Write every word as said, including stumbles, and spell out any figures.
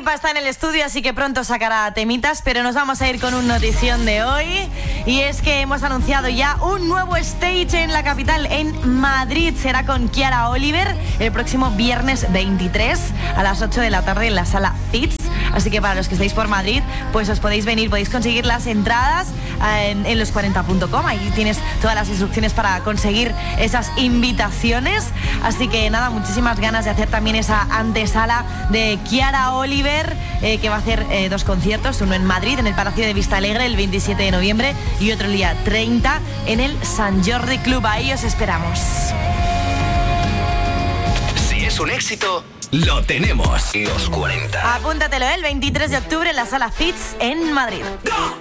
Lipa está en el estudio, así que pronto sacará temitas, pero nos vamos a ir con una notición de hoy. Y es que hemos anunciado ya un nuevo stage en la capital, en Madrid. Será con Kiara Oliver el próximo viernes veintitrés a las ocho de la tarde en la sala Fitz. Así que para los que estéis por Madrid, pues os podéis venir, podéis conseguir las entradas en, en los cuarenta punto com. Ahí tienes todas las instrucciones para conseguir esas invitaciones. Así que nada, muchísimas ganas de hacer también esa antesala de Kiara Oliver, eh, que va a hacer eh, dos conciertos, uno en Madrid, en el Palacio de Vista Alegre, el veintisiete de noviembre, y otro el día treinta en el Sant Jordi Club. Ahí os esperamos. Si es un éxito, lo tenemos. Los cuarenta. Apúntatelo el veintitrés de octubre en la sala Fitz en Madrid.